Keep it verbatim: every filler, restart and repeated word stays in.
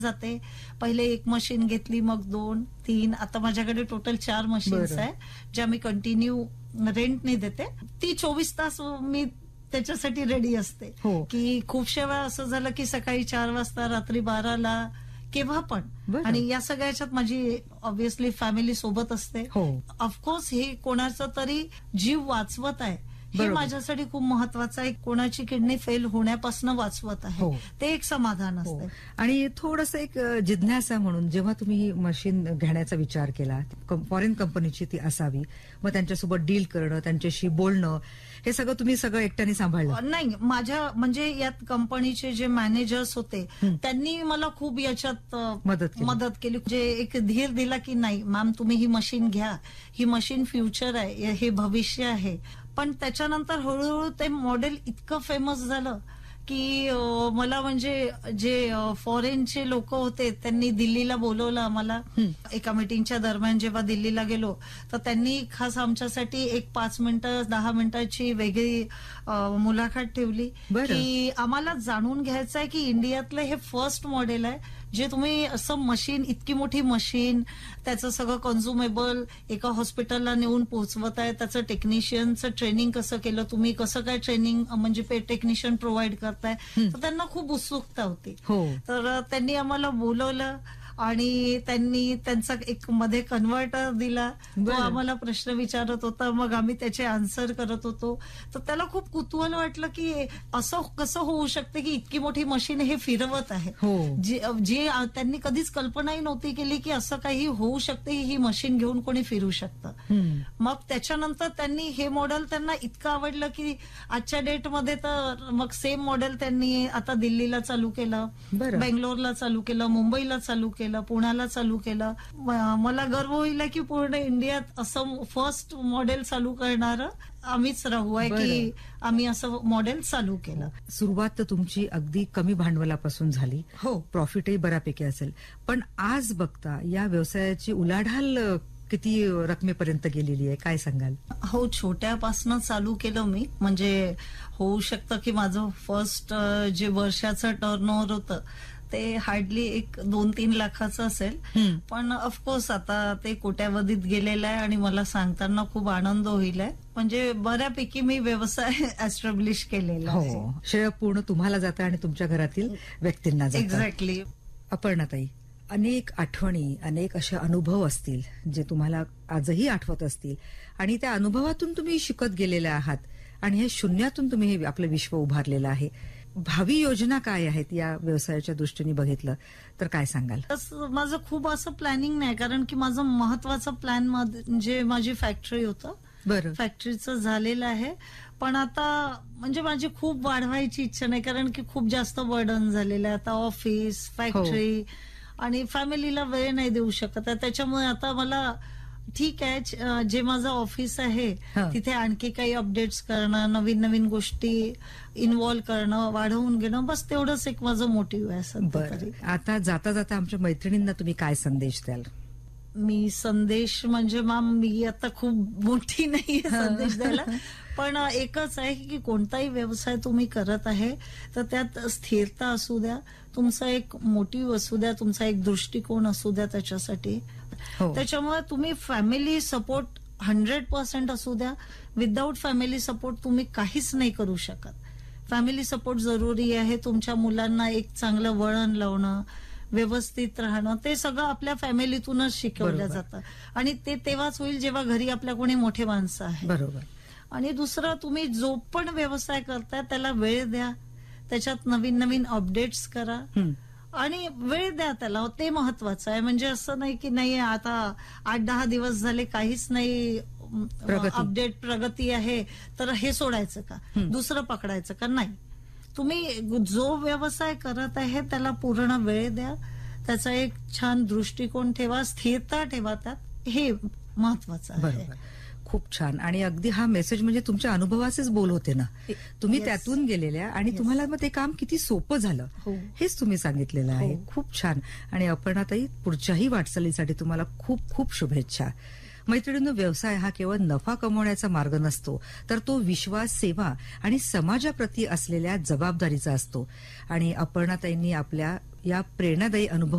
जाते. पहिले एक मशीन घेतली, मग दोन तीन, आता माझ्याकडे टोटल चार मशीन्स आहे ज्या मी कंटिन्यू रेंटने देते. ती चोवीस तास मी त्याच्यासाठी रेडी असते. की खूपशा वेळा असं झालं की सकाळी चार वाजता, रात्री बाराला, केव्हा पण. आणि या सगळ्याच्यात माझी ऑब्व्हियसली फॅमिली सोबत असते. ऑफकोर्स हे कोणाचा तरी जीव वाचवत आहे, हे माझ्यासाठी खूप महत्वाचं आहे. कोणाची किडनी फेल होण्यापासून वाचवत आहे, ते एक समाधान असतं. आणि थोडंसं एक जिज्ञासा म्हणून, जेव्हा तुम्ही ही मशीन घेण्याचा विचार केला, फॉरेन कंपनीची ती असावी, मग त्यांच्यासोबत डील करणं, त्यांच्याशी बोलणं, हे सगळं तुम्ही सगळं एकट्याने सांभाळलं? नाही, माझ्या म्हणजे यात कंपनीचे जे मॅनेजर्स होते त्यांनी मला खूप याच्यात मदत मदत केली. जे एक धीर दिला की नाही मॅम, तुम्ही ही मशीन घ्या, ही मशीन फ्युचर आहे, हे भविष्य आहे. पण त्याच्यानंतर हळूहळू ते मॉडेल इतकं फेमस झालं की मला म्हणजे जे फॉरेनचे लोक होते त्यांनी दिल्लीला बोलवलं आम्हाला. एका मीटिंगच्या दरम्यान जेव्हा दिल्लीला गेलो तर त्यांनी खास आमच्यासाठी एक पाच मिनिटं दहा मिनिटाची वेगळी मुलाखत ठेवली की आम्हाला जाणून घ्यायचं आहे की इंडियातलं हे फर्स्ट मॉडेल आहे जे तुम्ही असं मशीन, इतकी मोठी मशीन, त्याचं सगळं कन्झ्युमेबल एका हॉस्पिटलला नेऊन पोहोचवत आहे. त्याचं टेक्निशियनचं ट्रेनिंग कसं केलं तुम्ही, कसं काय ट्रेनिंग म्हणजे टेक्निशियन प्रोव्हाइड करताय, तर त्यांना खूप उत्सुकता होती. तर त्यांनी आम्हाला बोलवलं आणि त्यांनी त्यांचा एक मध्ये कन्व्हर्टर दिला. तो आम्हाला प्रश्न विचारत होता, मग आम्ही त्याचे आन्सर करत होतो. तर त्याला खूप कुतूहल वाटलं की असं कसं होऊ शकते की इतकी मोठी मशीन हे फिरवत आहे, जी त्यांनी कधीच कल्पनाही नव्हती केली की असं काही होऊ शकते, ही मशीन घेऊन कोणी फिरू शकतं. मग त्याच्यानंतर त्यांनी हे मॉडेल त्यांना इतकं आवडलं की आजच्या डेटमध्ये तर मग सेम मॉडेल त्यांनी आता दिल्लीला चालू केलं, बेंगलोरला चालू केलं, मुंबईला चालू केलं, पुण्याला चालू केलं. मला गर्व होईल की पूर्ण इंडियात असं फर्स्ट मॉडेल चालू करणार आम्हीच राहू आहे की आम्ही असं मॉडेल चालू केलं. सुरुवात तर तुमची अगदी कमी भांडवलापासून झाली, हो, प्रॉफिटही बऱ्यापैकी असेल, पण आज बघता या व्यवसायाची उलाढाल किती रकमेपर्यंत गेलेली आहे, काय सांगाल? हो, छोट्यापासून चालू केलं मी. म्हणजे होऊ शकतं की माझं फर्स्ट जे वर्षाचं टर्नओव्हर होतं ते हार्डली एक दोन तीन लाखाचं असेल, पण ऑफकोर्स आता ते कोट्यावधीत गेलेलं आहे आणि मला सांगताना खूप आनंद होईल आहे. म्हणजे बऱ्यापैकी मी व्यवसाय एस्टॅब्लिश केलेला आहे. हो, श्रेय पूर्ण तुम्हाला जातं आणि तुमच्या घरातील व्यक्तींना जातं. एक्झॅक्टली. अपर्णाताई, अनेक आठवणी, अनेक असे अनुभव असतील जे तुम्हाला आजही आठवत असतील आणि त्या अनुभवातून तुम्ही शिकत गेलेल्या आहात आणि हे शून्यातून तुम्ही हे आपलं विश्व उभारलेलं आहे. भावी योजना काय आहेत या व्यवसायाच्या दृष्टीने बघितलं तर काय सांगाल? माझं खूप असं प्लॅनिंग नाही, कारण की माझं महत्वाचं प्लॅन म्हणजे माझी फॅक्टरी होतं. बरं, फॅक्टरीचं झालेलं आहे, पण आता म्हणजे माझी खूप वाढवायची इच्छा नाही, कारण की खूप जास्त बर्डन झालेलं आहे. आता ऑफिस, फॅक्टरी आणि फॅमिलीला वेळ नाही देऊ शकत आहे. त्याच्यामुळे आता मला ठीक आहे, जे माझं ऑफिस आहे तिथे आणखी काही अपडेट्स करणं, नवीन नवीन गोष्टी इन्व्हॉल्व्ह करणं, वाढवून घेणं, बस तेवढंच एक माझं मोटिव्ह आहे सध्या तरी. आता जाता जाता आमच्या मैत्रिणींना तुम्ही काय संदेश द्याल? मी संदेश म्हणजे मॅम मी आता खूप मोठी नाहीये संदेश द्यायला, पण एकच आहे की कोणताही व्यवसाय तुम्ही करत आहे तर त्यात स्थिरता असू द्या, तुमचा एक मोटिव्ह असू द्या, तुमचा एक दृष्टिकोन असू द्या त्याच्यासाठी. त्याच्यामुळे तुम्ही फॅमिली सपोर्ट हंड्रेड पर्सेंट असू द्या. विदाऊट फॅमिली सपोर्ट तुम्ही काहीच नाही करू शकत. फॅमिली सपोर्ट जरुरी आहे. तुमच्या मुलांना एक चांगलं वळण लावणं, व्यवस्थित राहणं, ते सगळं आपल्या फॅमिलीतूनच शिकवलं जातं आणि ते तेव्हाच होईल जेव्हा घरी आपल्या कोणी मोठे माणसं आहे. बरोबर. आणि दुसरं, तुम्ही जो पण व्यवसाय करताय त्याला वेळ द्या, त्याच्यात नवीन नवीन अपडेट्स करा आणि वेळ द्या त्याला, ते महत्वाचं आहे. म्हणजे असं नाही की नाही आता आठ दहा दिवस झाले काहीच नाही अपडेट, प्रगती आहे तर हे सोडायचं का, दुसरं पकडायचं का? नाही, तुम्ही जो व्यवसाय करत आहे त्याला पूर्ण वेळ द्या, त्याचा एक छान दृष्टिकोन ठेवा, स्थिरता ठेवा, त्यात हे महत्वाचं आहे. बरोबर, खूप छान. आणि अगदी हा मेसेज म्हणजे तुमच्या अनुभवाचेच बोल होते ना, तुम्ही त्यातून गेलेल्या आणि तुम्हाला मग ते काम किती सोपं झालं हेच तुम्ही सांगितलेलं आहे. खूप छान. आणि अपर्णाताई, पुढच्याही वाटचालीसाठी तुम्हाला खूप खूप शुभेच्छा. मैत्रिणींनो, व्यवसाय हा केवळ नफा कमवण्याचा मार्ग नसतो, तर तो विश्वास, सेवा आणि समाजाप्रती असलेल्या जबाबदारीचा असतो. आणि अपर्णाताईंनी आपल्या या प्रेरणादायी अनुभव